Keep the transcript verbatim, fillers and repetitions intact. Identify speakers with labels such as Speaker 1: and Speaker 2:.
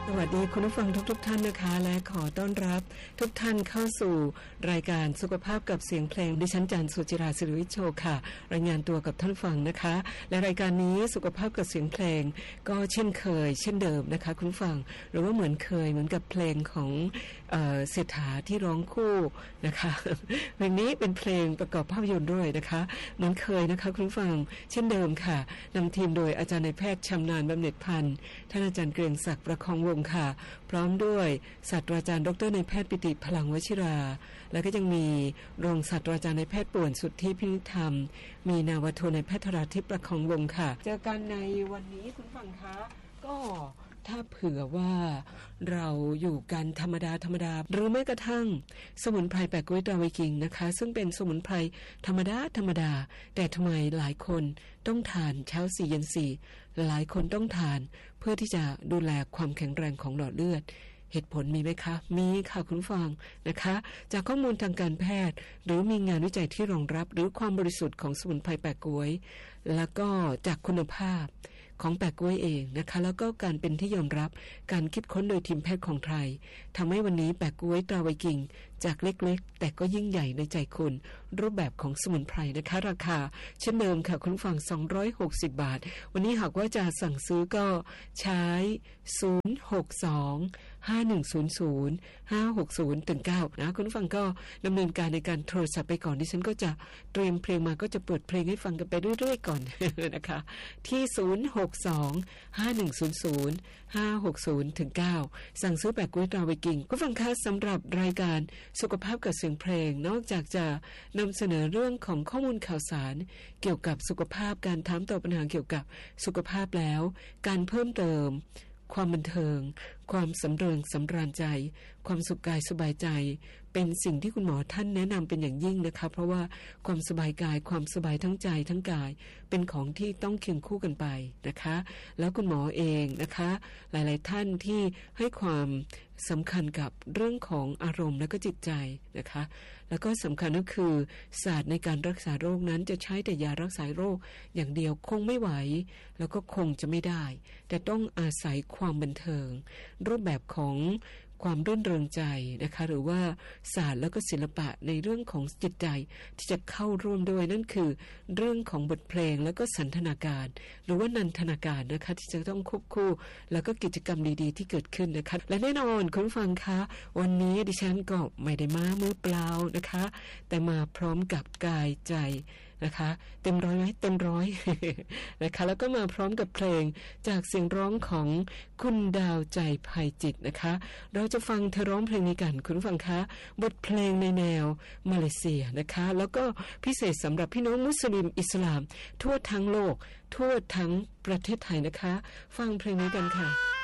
Speaker 1: สวัสดีคุณผู้ฟังทุกๆ ท่านนะคะและขอต้อนรับทุกท่านเข้าสู่รายการสุขภาพกับเสียงเพลงดิฉันจันทร์สุจิราศิริวิชโชค่ะรายงานตัวกับท่านฟังนะคะและรายการนี้สุขภาพกับเสียงเพลงก็เช่นเคยเช่นเดิมนะคะคุณผู้ฟังหรือว่าเหมือนเคยเหมือนกับเพลงของเอ่อเศรษฐาที่ร้องคู่นะคะเพลงนี้เป็นเพลงประกอบภาพยนตร์ด้วยนะคะเหมือนเคยนะคะคุณผู้ฟังเช่นเดิมค่ะนำทีมโดยอาจารย์นายแพทย์ชำนาญบำเหน็จพันธ์ท่านอาจารย์เกรียงศักดิ์ประคองวงค่ะพร้อมด้วยศาสตราจารย์ดรนายแพทย์ปิติพลังวชิราและก็ยังมีรองศาสตราจารย์นายแพทย์ป่วนสุทธิพินิจธรรมมีนาวโทนายแพทย์ธราทิพย์ประคองวงค่ะเจอกันในวันนี้คุณฟังคะก็ถ้าเผื่อว่าเราอยู่กันธรรมดาธรรมดาหรือแม้กระทั่งสมุนไพรแปะกล้วยตราไวกิงนะคะซึ่งเป็นสมุนไพรธรรมดาธรรมดาแต่ทำไมหลายคนต้องทานเช้าสี่เย็นสี่หลายคนต้องทานเพื่อที่จะดูแลความแข็งแรงของหลอดเลือดเหตุผลมีไหมคะมีค่ะคุณฟังนะคะจากข้อมูลทางการแพทย์หรือมีงานวิจัยที่รองรับหรือความบริสุทธิ์ของสมุนไพรแปะกล้วยแล้วก็จากคุณภาพของแปะกล้วยเองนะคะแล้วก็การเป็นที่ยอมรับการคิดค้นโดยทีมแพทย์ของไทยทำให้วันนี้แปะกล้วยตราไวกิงจากเล็กๆแต่ก็ยิ่งใหญ่ในใจคุณรูปแบบของสมุนไพรนะคะราคาเช่นเดิมค่ะคุณฟังสองร้อยหกสิบบาทวันนี้หากว่าจะสั่งซื้อก็ใช้ศูนย์ หก สอง ห้า หนึ่ง ศูนย์ ศูนย์ ห้า หก ศูนย์ ถึง เก้านะคุณฟังก็ดำเนินการในการโทรศัพท์ไปก่อนดิฉันก็จะเตรียมเพลงมาก็จะเปิดเพลงให้ฟังกันไปเรื่อยๆก่อนนะคะที่ศูนย์ หก สอง ห้า หนึ่ง ศูนย์ ศูนย์ ห้า หก ศูนย์ ถึง เก้าสั่งซื้อแปะกล้วยตราไวกิงคุณฟังคะสำหรับรายการสุขภาพกับเสียงเพลงนอกจากจะนำเสนอเรื่องของข้อมูลข่าวสารเกี่ยวกับสุขภาพการถามตอบปัญหาเกี่ยวกับสุขภาพแล้วการเพิ่มเติมความบันเทิงความสำเริงสำราญใจความสุขกายสบายใจเป็นสิ่งที่คุณหมอท่านแนะนำเป็นอย่างยิ่งนะคะเพราะว่าความสบายกายความสบายทั้งใจทั้งกายเป็นของที่ต้องเคียงคู่กันไปนะคะแล้วคุณหมอเองนะคะหลายๆท่านที่ให้ความสำคัญกับเรื่องของอารมณ์และก็จิตใจนะคะแล้วก็สำคัญก็คือศาสตร์ในการรักษาโรคนั้นจะใช้แต่ยารักษาโรคอย่างเดียวคงไม่ไหวแล้วก็คงจะไม่ได้แต่ต้องอาศัยความบันเทิงรูปแบบของความรื่นเริงใจนะคะหรือว่าศาสตร์แล้วก็ศิลปะในเรื่องของจิตใจที่จะเข้าร่วมด้วยนั่นคือเรื่องของบทเพลงแล้วก็สันทนาการหรือว่านันทนาการนะคะที่จะต้องควบคู่แล้วก็กิจกรรมดีๆที่เกิดขึ้นนะคะและแน่นอนคุณฟังคะวันนี้ดิฉันก็ไม่ได้มามือเปล่านะคะแต่มาพร้อมกับกายใจนะคะเต็มร้อยไหมเต็มร้อย นะคะแล้วก็มาพร้อมกับเพลงจากเสียงร้องของคุณดาวใจภัยจิตนะคะเราจะฟังเธอร้องเพลงนี้กันคุณฟังคะบทเพลงในแนวมาเลเซียนะคะแล้วก็พิเศษสำหรับพี่น้องมุสลิมอิสลามทั่วทั้งโลกทั่วทั้งประเทศไทยนะคะฟังเพลงนี้กันค่ะ